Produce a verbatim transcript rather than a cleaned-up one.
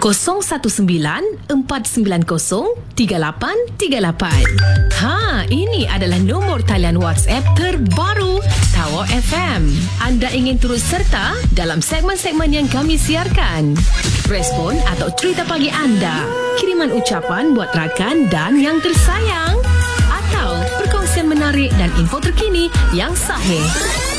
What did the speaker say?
kosong satu sembilan empat sembilan kosong tiga lapan tiga lapan. Ha, ini adalah nombor talian WhatsApp terbaru Tower F M. Anda ingin turut serta dalam segmen-segmen yang kami siarkan? Respon atau cerita pagi anda, kiriman ucapan buat rakan dan yang tersayang, atau perkongsian menarik dan info terkini yang sahih.